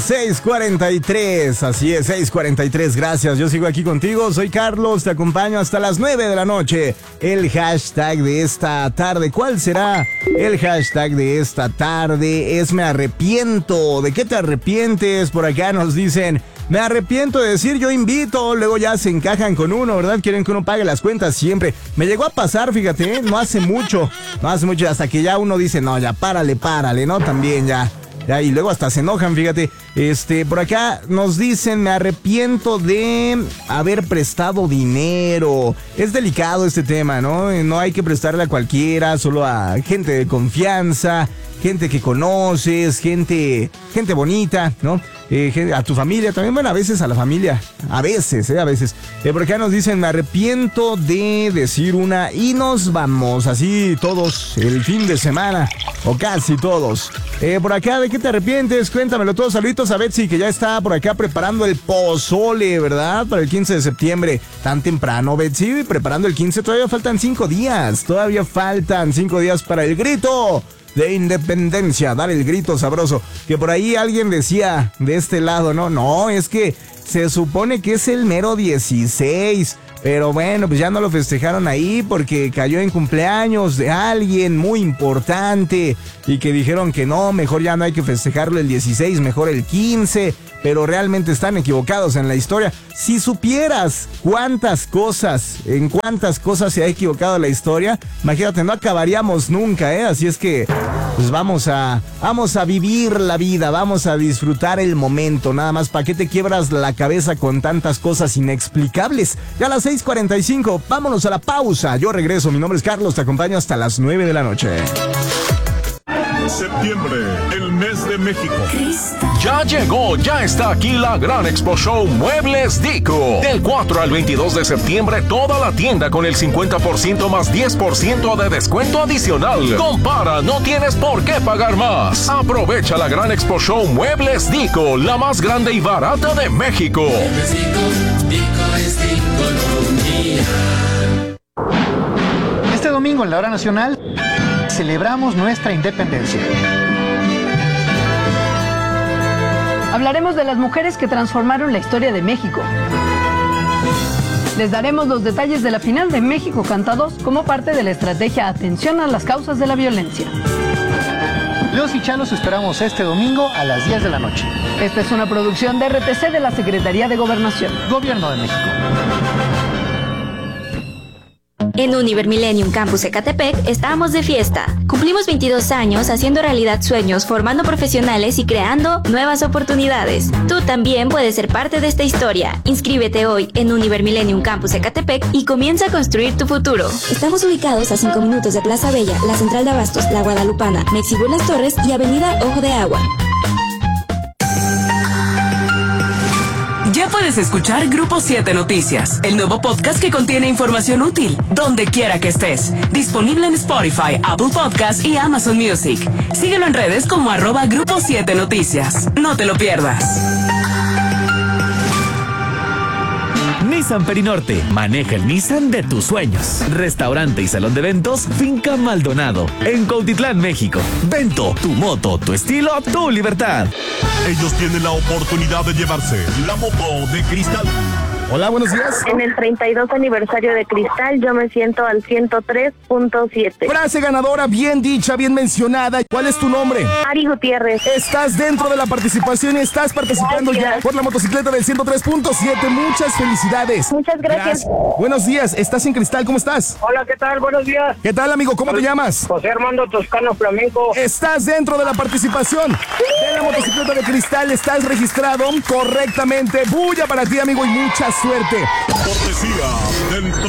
6:43, así es, 6:43, gracias, yo sigo aquí contigo, soy Carlos, te acompaño hasta las 9 de la noche. El hashtag de esta tarde, ¿cuál será el hashtag de esta tarde? Es me arrepiento. ¿De qué te arrepientes? Por acá nos dicen, me arrepiento de decir yo invito, luego ya se encajan con uno, ¿verdad? Quieren que uno pague las cuentas siempre. Me llegó a pasar, fíjate, no hace mucho, hasta que ya uno dice, no, ya párale, ¿no? También ya, y luego hasta se enojan, fíjate. Por acá nos dicen, me arrepiento de haber prestado dinero. Es delicado este tema, ¿no? No hay que prestarle a cualquiera, solo a gente de confianza, gente que conoces, gente bonita, ¿no? A tu familia también, bueno, a veces a la familia, a veces. Por acá nos dicen, me arrepiento de decir una y nos vamos, así todos el fin de semana, o casi todos. Por acá, ¿de qué te arrepientes? Cuéntamelo todo. Saluditos a Betsy, que ya está por acá preparando el pozole, ¿verdad? Para el 15 de septiembre. Tan temprano, Betsy, preparando el 15, todavía faltan 5 días. Todavía faltan 5 días para el grito de independencia, dar el grito sabroso. Que por ahí alguien decía de este lado, no, es que se supone que es el mero 16. Pero bueno, pues ya no lo festejaron ahí porque cayó en cumpleaños de alguien muy importante y que dijeron que no, mejor ya no hay que festejarlo el 16, mejor el 15. Pero realmente están equivocados en la historia. Si supieras en cuántas cosas se ha equivocado la historia, imagínate, no acabaríamos nunca, ¿eh? Así es que, pues vamos a vivir la vida, vamos a disfrutar el momento. Nada más, ¿para qué te quiebras la cabeza con tantas cosas inexplicables? Ya a las 6:45, vámonos a la pausa. Yo regreso, mi nombre es Carlos, te acompaño hasta las 9 de la noche. Septiembre, el mes de México. Ya llegó, ya está aquí la gran Expo Show Muebles Dico. Del 4 al 22 de septiembre, toda la tienda con el 50% más 10% de descuento adicional. Compara, no tienes por qué pagar más. Aprovecha la gran Expo Show Muebles Dico, la más grande y barata de México. Dico es Diconomía. Este domingo en la Hora Nacional celebramos nuestra independencia. Hablaremos de las mujeres que transformaron la historia de México. Les daremos los detalles de la final de México Canta 2 como parte de la estrategia Atención a las causas de la violencia. Los y Chalos esperamos este domingo a las 10 de la noche. Esta es una producción de RTC de la Secretaría de Gobernación. Gobierno de México. En Univer Millennium Campus Ecatepec estamos de fiesta. Cumplimos 22 años haciendo realidad sueños, formando profesionales y creando nuevas oportunidades. Tú también puedes ser parte de esta historia. Inscríbete hoy en Univer Millennium Campus Ecatepec y comienza a construir tu futuro. Estamos ubicados a 5 minutos de Plaza Bella, la Central de Abastos, La Guadalupana, Mexibú Las Torres y Avenida Ojo de Agua. Ya puedes escuchar Grupo 7 Noticias, el nuevo podcast que contiene información útil, donde quiera que estés. Disponible en Spotify, Apple Podcasts y Amazon Music. Síguelo en redes como @Grupo 7 Noticias. No te lo pierdas. Nissan Perinorte, maneja el Nissan de tus sueños. Restaurante y salón de eventos Finca Maldonado, en Cuautitlán, México. Vento, tu moto, tu estilo, tu libertad. Ellos tienen la oportunidad de llevarse la moto de cristal. Hola, buenos días. En el 32 aniversario de Cristal, yo me siento al 103.7. Frase ganadora, bien dicha, bien mencionada. ¿Cuál es tu nombre? Ari Gutiérrez. Estás dentro de la participación y estás participando ya por la motocicleta del 103.7. Muchas felicidades. Muchas gracias. Buenos días, estás en Cristal, ¿cómo estás? Hola, ¿qué tal? Buenos días. ¿Qué tal, amigo? ¿Cómo te llamas? José Armando Toscano Flamenco. Estás dentro de la participación de la motocicleta de Cristal. Estás registrado correctamente. Bulla para ti, amigo, y muchas suerte. Cortesía, dentro